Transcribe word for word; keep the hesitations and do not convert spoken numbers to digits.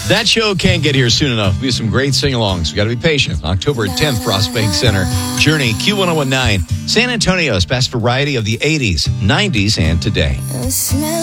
That show can't get here soon enough. We have some great sing-alongs. We got to be patient. October tenth, Frost Bank Center. Journey, Q one oh one nine. San Antonio's best variety of the eighties, nineties, and today.